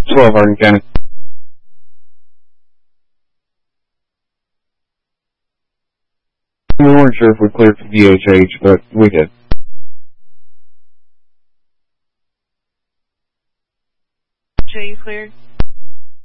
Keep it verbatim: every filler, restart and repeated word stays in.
twelve, Hardin County. We weren't sure if we cleared for D H H, but we did. Show you cleared?